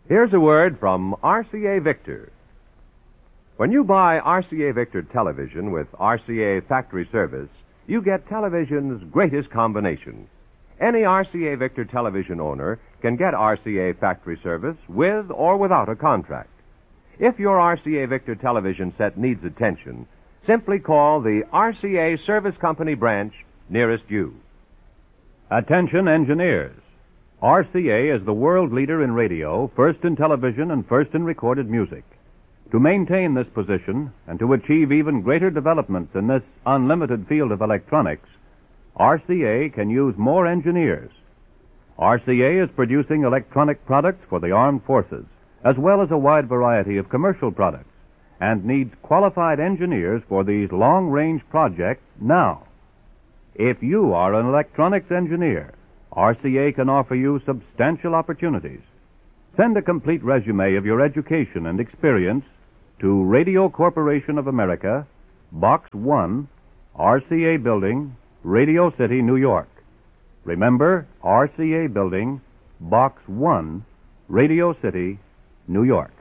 Here's a word from RCA Victor. When you buy RCA Victor television with RCA factory service, you get television's greatest combination. Any RCA Victor television owner can get RCA factory service with or without a contract. If your RCA Victor television set needs attention, simply call the RCA Service Company branch nearest you. Attention engineers. RCA is the world leader in radio, first in television and first in recorded music. To maintain this position and to achieve even greater developments in this unlimited field of electronics, RCA can use more engineers. RCA is producing electronic products for the armed forces, as well as a wide variety of commercial products, and needs qualified engineers for these long-range projects now. If you are an electronics engineer, RCA can offer you substantial opportunities. Send a complete resume of your education and experience to Radio Corporation of America, Box 1, RCA Building, Radio City, New York. Remember, RCA Building, Box 1, Radio City, New York.